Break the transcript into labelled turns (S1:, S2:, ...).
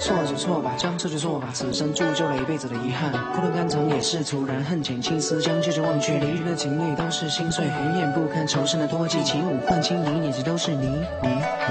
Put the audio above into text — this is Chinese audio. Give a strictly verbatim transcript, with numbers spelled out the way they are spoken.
S1: 错就错吧，将错就错吧，此生铸就了一辈子的遗憾。苦论肝肠也是突然，恨减青丝，将旧情忘却，淋漓的情泪都是心碎，红艳不堪，仇深的唾弃，起舞换青泥，也只都是你你你。